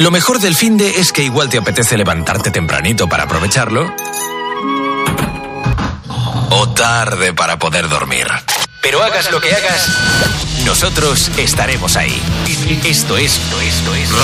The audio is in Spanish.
Lo mejor del finde es que igual te apetece levantarte tempranito para aprovecharlo, o tarde para poder dormir. Pero hagas lo que hagas, nosotros estaremos ahí. Esto es